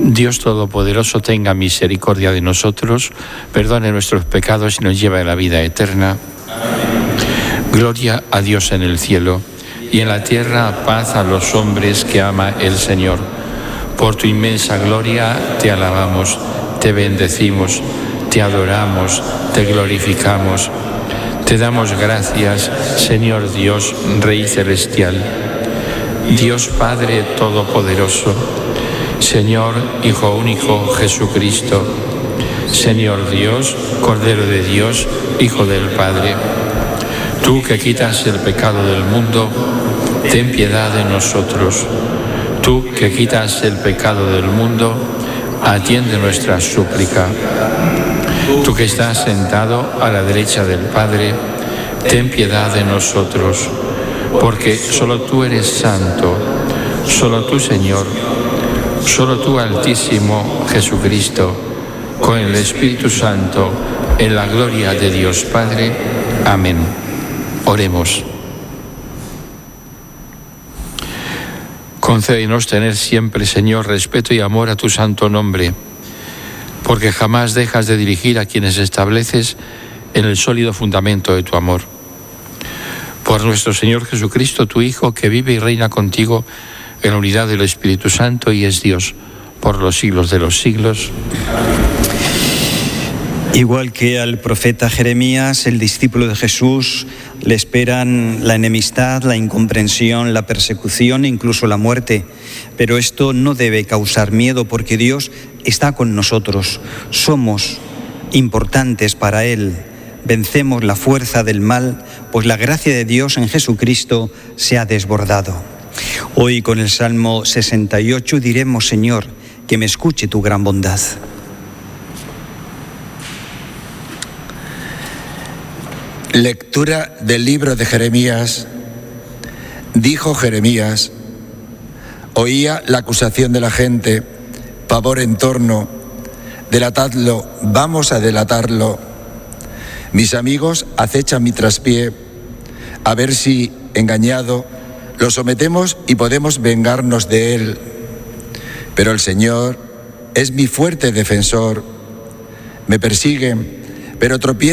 Dios Todopoderoso tenga misericordia de nosotros, perdone nuestros pecados y nos lleve a la vida eterna. Gloria a Dios en el cielo y en la tierra paz a los hombres que ama el Señor. Por tu inmensa gloria te alabamos, te bendecimos, te adoramos, te glorificamos. Te damos gracias, Señor Dios, Rey celestial, Dios Padre Todopoderoso, Señor Hijo único Jesucristo, Señor Dios, Cordero de Dios, Hijo del Padre. Tú que quitas el pecado del mundo, ten piedad de nosotros. Tú que quitas el pecado del mundo, atiende nuestra súplica. Tú que estás sentado a la derecha del Padre, ten piedad de nosotros, porque solo tú eres santo, solo tú, Señor, solo tú, Altísimo Jesucristo, con el Espíritu Santo, en la gloria de Dios Padre. Amén. Oremos. Concédenos tener siempre, Señor, respeto y amor a tu santo nombre, porque jamás dejas de dirigir a quienes estableces en el sólido fundamento de tu amor. Por nuestro Señor Jesucristo, tu Hijo, que vive y reina contigo en la unidad del Espíritu Santo y es Dios por los siglos de los siglos. Igual que al profeta Jeremías, el discípulo de Jesús, le esperan la enemistad, la incomprensión, la persecución e incluso la muerte. Pero esto no debe causar miedo porque Dios está con nosotros. Somos importantes para Él. Vencemos la fuerza del mal, pues la gracia de Dios en Jesucristo se ha desbordado. Hoy con el Salmo 68 diremos: Señor, que me escuche tu gran bondad. Lectura del libro de Jeremías. Dijo Jeremías: oía la acusación de la gente, pavor en torno, delatadlo, vamos a delatarlo. Mis amigos acechan mi traspié, a ver si, engañado, lo sometemos y podemos vengarnos de él. Pero el Señor es mi fuerte defensor. Me persiguen, pero tropiezan